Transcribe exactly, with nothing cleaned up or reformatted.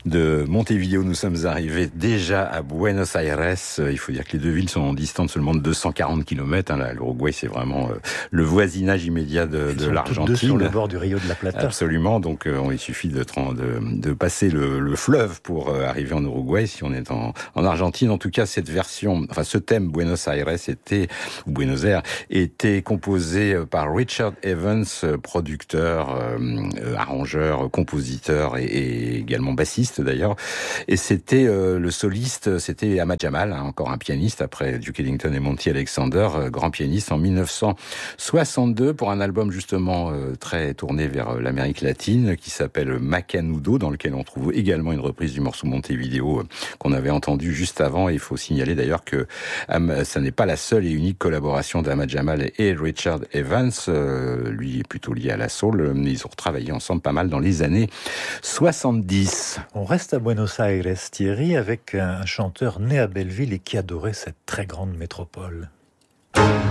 De Montevideo, nous sommes arrivés déjà à Buenos Aires. Il faut dire que les deux villes sont distantes seulement de deux cent quarante kilomètres. Hein. L'Uruguay, c'est vraiment euh, le voisinage immédiat de, de l'Argentine. Toutes deux sur le bord du Rio de la Plata. Absolument. Donc, euh, il suffit de, de, de passer le, le fleuve pour euh, arriver en Uruguay, si on est en, en Argentine. En tout cas, cette version, enfin, ce thème Buenos Aires était, ou Buenos Aires, était composé par Richard Evans, producteur, euh, arrangeur, compositeur et, et également bassiste d'ailleurs. Et c'était euh, le soliste, c'était Ahmad Jamal, hein, encore un pianiste après Duke Ellington et Monty Alexander, euh, grand pianiste en mille neuf cent soixante-deux pour un album justement euh, très tourné vers l'Amérique latine qui s'appelle Macanudo, dans lequel on trouve également une reprise du morceau Montevideo euh, qu'on avait entendu juste avant. Et il faut signaler d'ailleurs que euh, ça n'est pas la seule et unique collaboration d'Ahmad Jamal et Richard Evans. Euh, lui est plutôt lié à la soul, mais ils ont travaillé ensemble pas mal dans les années soixante-dix. On reste à Buenos Aires, Thierry, avec un chanteur né à Belleville et qui adorait cette très grande métropole.